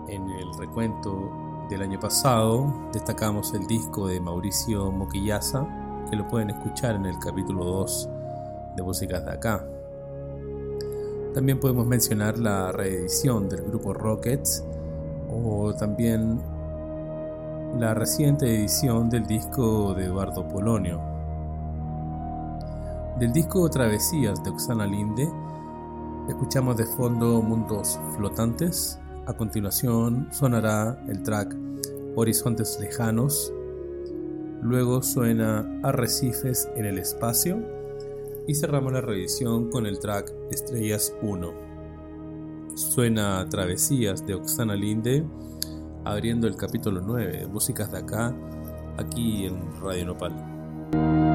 En el recuento del año pasado destacamos el disco de Mauricio Moquillaza, que lo pueden escuchar en el capítulo 2 de Músicas de Acá. También podemos mencionar la reedición del grupo Rockets o también la reciente edición del disco de Eduardo Polonio. Del disco Travesías de Oxana Linde escuchamos de fondo Mundos Flotantes. A continuación sonará el track Horizontes Lejanos, luego suena Arrecifes en el Espacio y cerramos la revisión con el track Estrellas 1. Suena Travesías de Oxana Linde, abriendo el capítulo 9 de Músicas de Acá, aquí en Radio Nopal.